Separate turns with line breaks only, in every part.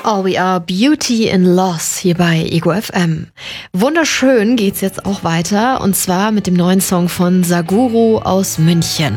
Oh, we are beauty in loss hier bei Ego FM. Wunderschön geht's jetzt auch weiter und zwar mit dem neuen Song von Saguru aus München.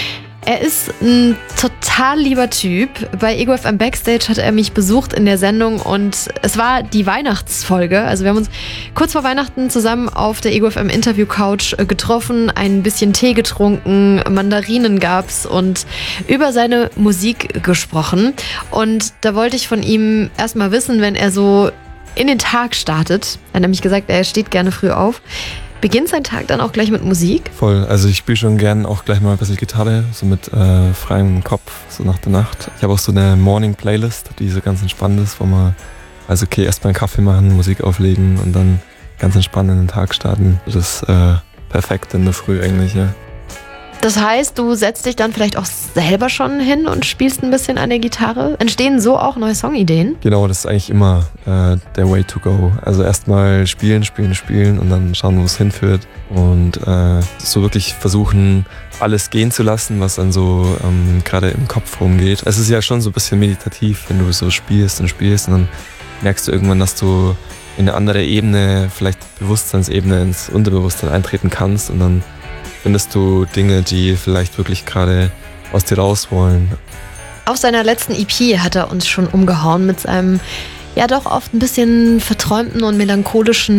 Er ist ein total lieber Typ. Bei Ego FM Backstage hat er mich besucht in der Sendung und es war die Weihnachtsfolge. Also wir haben uns kurz vor Weihnachten zusammen auf der Ego FM Interview Couch getroffen, ein bisschen Tee getrunken, Mandarinen gab's und über seine Musik gesprochen. Und da wollte ich von ihm erstmal wissen, wenn er so in den Tag startet. Er hat nämlich gesagt, er steht gerne früh auf. Beginnt sein Tag dann auch gleich mit Musik?
Voll, also ich spiele schon gern auch gleich mal ein bisschen Gitarre, so mit freiem Kopf, so nach der Nacht. Ich habe auch so eine Morning-Playlist, die so ganz entspannt ist, wo man, also okay, erstmal einen Kaffee machen, Musik auflegen und dann ganz entspannt in den Tag starten. Das ist perfekt in der Früh eigentlich, ja.
Das heißt, du setzt dich dann vielleicht auch selber schon hin und spielst ein bisschen an der Gitarre? Entstehen so auch neue Songideen?
Genau, das ist eigentlich immer der Way to go. Also erstmal spielen und dann schauen, wo es hinführt. Und so wirklich versuchen, alles gehen zu lassen, was dann so gerade im Kopf rumgeht. Es ist ja schon so ein bisschen meditativ, wenn du so spielst und dann merkst du irgendwann, dass du in eine andere Ebene, vielleicht Bewusstseinsebene, ins Unterbewusstsein eintreten kannst und dann findest du Dinge, die vielleicht wirklich gerade aus dir raus wollen.
Auf seiner letzten EP hat er uns schon umgehauen mit seinem ja doch oft ein bisschen verträumten und melancholischen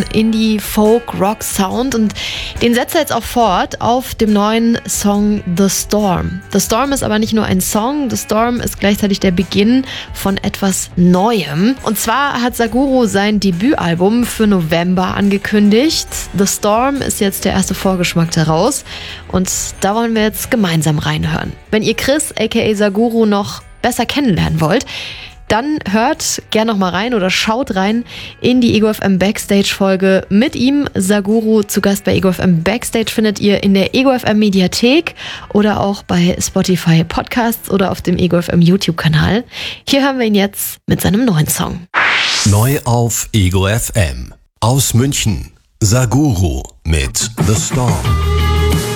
Indie-Folk-Rock-Sound und den setzt er jetzt auch fort auf dem neuen Song The Storm. The Storm ist aber nicht nur ein Song, The Storm ist gleichzeitig der Beginn von etwas Neuem. Und zwar hat Saguru sein Debütalbum für November angekündigt. The Storm ist jetzt der erste Vorgeschmack daraus und da wollen wir jetzt gemeinsam reinhören. Wenn ihr Chris aka Saguru noch besser kennenlernen wollt, dann hört gerne noch mal rein oder schaut rein in die Ego FM Backstage Folge mit ihm. Saguru zu Gast bei Ego FM Backstage findet ihr in der Ego FM Mediathek oder auch bei Spotify Podcasts oder auf dem Ego FM YouTube Kanal. Hier hören wir ihn jetzt mit seinem neuen Song.
Neu auf Ego FM. Aus München. Saguru mit The Storm.